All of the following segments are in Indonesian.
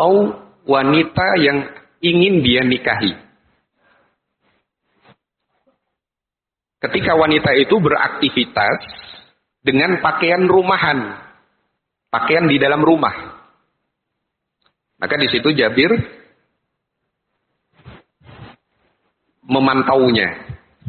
atau wanita yang ingin dia nikahi. Ketika wanita itu beraktivitas dengan pakaian rumahan, pakaian di dalam rumah. Maka di situ Jabir memantaunya.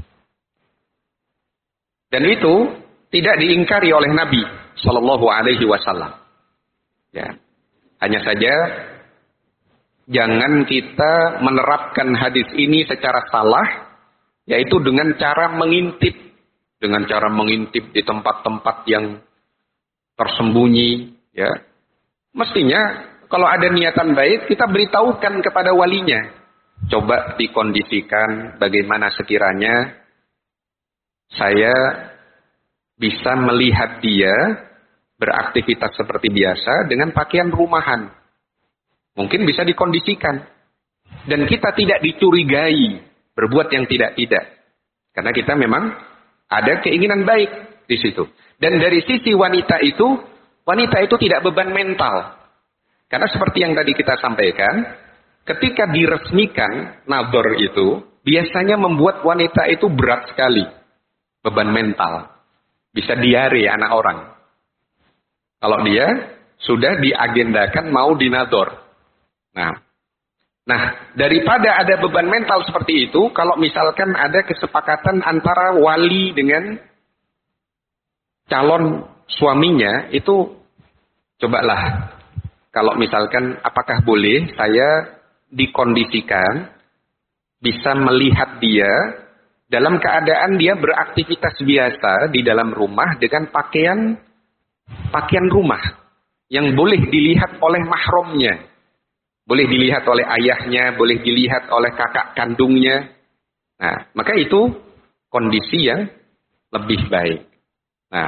Dan itu tidak diingkari oleh Nabi Shallallahu Alaihi Wasallam. Ya, hanya saja jangan kita menerapkan hadis ini secara salah, yaitu dengan cara mengintip di tempat-tempat yang tersembunyi. Ya, mestinya kalau ada niatan baik kita beritahukan kepada walinya. Coba dikondisikan bagaimana sekiranya saya bisa melihat dia beraktivitas seperti biasa dengan pakaian rumahan. Mungkin bisa dikondisikan. Dan kita tidak dicurigai berbuat yang tidak-tidak. Karena kita memang ada keinginan baik di situ. Dan dari sisi wanita itu tidak beban mental. Karena seperti yang tadi kita sampaikan, ketika diresmikan nador itu, biasanya membuat wanita itu berat sekali. Beban mental. Bisa diare anak orang. Kalau dia sudah diagendakan mau dinador. Nah, daripada ada beban mental seperti itu, kalau misalkan ada kesepakatan antara wali dengan calon suaminya, itu cobalah. Kalau misalkan apakah boleh saya dikondisikan bisa melihat dia dalam keadaan dia beraktivitas biasa di dalam rumah dengan pakaian rumah yang boleh dilihat oleh mahramnya, boleh dilihat oleh ayahnya, boleh dilihat oleh kakak kandungnya. Nah, maka itu kondisi yang lebih baik. Nah,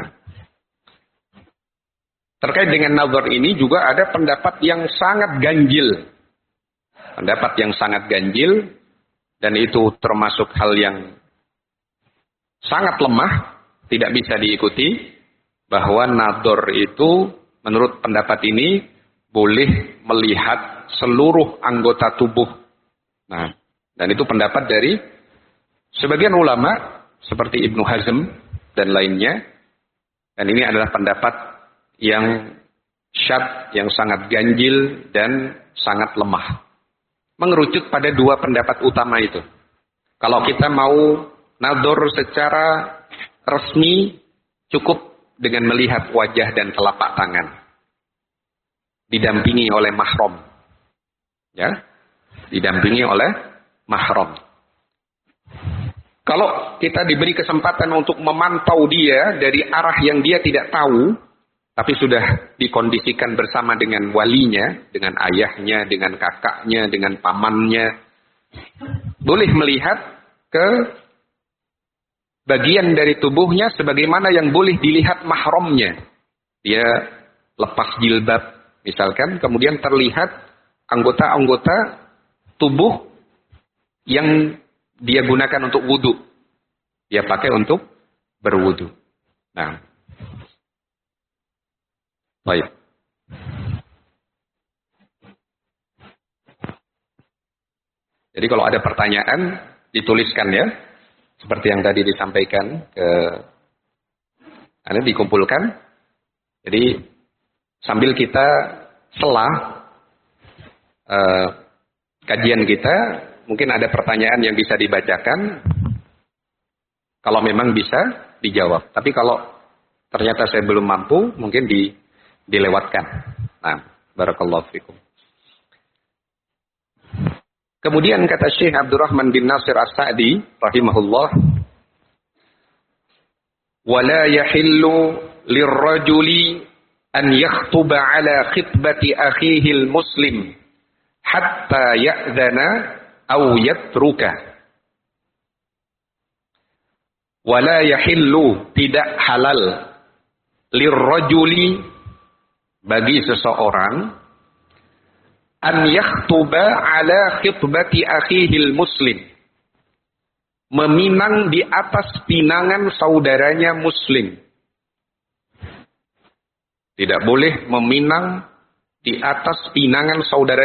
terkait dengan nazar ini juga ada pendapat yang sangat ganjil. Pendapat yang sangat ganjil, dan itu termasuk hal yang sangat lemah, tidak bisa diikuti, bahwa nador itu menurut pendapat ini boleh melihat seluruh anggota tubuh. Nah, dan itu pendapat dari sebagian ulama seperti Ibnu Hazm dan lainnya. Dan ini adalah pendapat yang syadz, yang sangat ganjil dan sangat lemah. Mengerucut pada dua pendapat utama itu. Kalau kita mau nador secara resmi, cukup dengan melihat wajah dan telapak tangan. Didampingi oleh mahram. Ya, didampingi oleh mahram. Kalau kita diberi kesempatan untuk memantau dia dari arah yang dia tidak tahu, tapi sudah dikondisikan bersama dengan walinya, dengan ayahnya, dengan kakaknya, dengan pamannya, boleh melihat ke bagian dari tubuhnya sebagaimana yang boleh dilihat mahramnya. Dia lepas jilbab misalkan, kemudian terlihat anggota-anggota tubuh yang dia gunakan untuk wudu. Dia pakai untuk berwudu. Nah, baik. Jadi kalau ada pertanyaan, dituliskan ya. Seperti yang tadi disampaikan, Anda dikumpulkan. Jadi sambil kita selah kajian kita, mungkin ada pertanyaan yang bisa dibacakan. Kalau memang bisa dijawab. Tapi kalau ternyata saya belum mampu, mungkin dilewatkan. Nah, barakallahu fikum. Kemudian kata Syekh Abdurrahman bin Nasir As-Sa'di rahimahullah, "Wala yahillu lirrajuli an yakhtuba ala khitbati akhihi al-muslim hatta ya'dhana aw yatruka." Wala yahillu, tidak halal, lirrajuli, bagi seseorang, an yakhtuba ala khitbati akhihil muslim, meminang di atas pinangan saudaranya muslim. Tidak boleh meminang di atas pinangan saudara